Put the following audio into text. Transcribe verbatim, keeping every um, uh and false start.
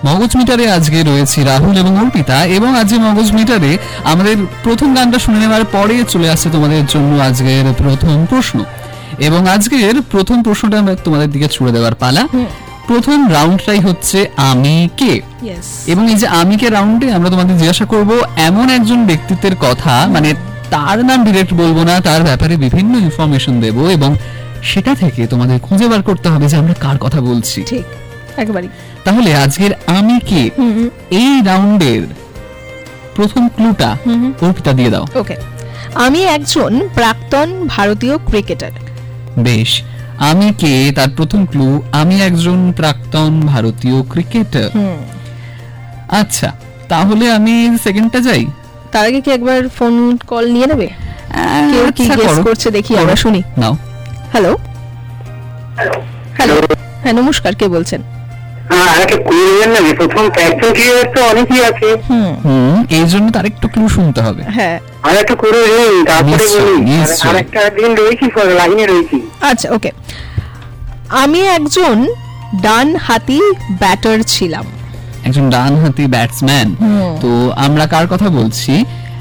মগজ মিটারে আজকে রয়েছে রাহুল এবং অর্পিতা, এবং আজকে মগজ মিটারে আমাদের প্রথম গানটা শুনে নেওয়ার পরে চলে আসছে তোমাদের জন্য আজকের প্রথম প্রশ্ন। এবং আজকের প্রথম প্রশ্নটা আমরা তোমাদের দিকে ছুড়ে দেওয়ার পালা। প্রথম রাউন্ডটাই হচ্ছে আমি কে, এবং এই যে আমি কে রাউন্ডে আমরা তোমাদের জিজ্ঞাসা করব এমন একজন ব্যক্তিত্বের কথা, মানে তার নাম ডিরেক্ট বলবো না, তার ব্যাপারে বিভিন্ন ইনফরমেশন দেব, এবং সেটা থেকে তোমাদের খুঁজে বার করতে হবে যে আমরা কার কথা বলছি। ঠিক, একেবারে। তাহলে আজকের আমি কে এই রাউন্ডের প্রথম ক্লুটা অর্পিতা দিয়ে দাও। ওকে, আমি একজন প্রাক্তন ভারতীয় ক্রিকেটার। বেশ, আমি কে তার প্রথম ক্লু আমি একজন প্রাক্তন ভারতীয় ক্রিকেটার। আচ্ছা, তাহলে আমি সেকেন্ডটা যাই। তার আগে কি একবার ফোন কল নিয়ে নেবে? কেউ কি গেস করছে দেখি, আমরা শুনি। নাও। হ্যালো হ্যালো হ্যাঁ, নমস্কার, কে বলছেন? প্রথম প্রাক্তন ক্রিকেটার তো অনেকই আছে, হুম, এই জন্য তার একটু ক্লু শুনতে হবে। হ্যাঁ, আর একটু করে নিন, তারপরে বলি। আর একটা দিন রয়েছি, লাইনে রয়েছি। আচ্ছা, ওকে। আমি একজন ডান হাতি ব্যাটার ছিলাম। একজন ডান হাতি ব্যাটসম্যান। তো আমরা কার কথা বলছি?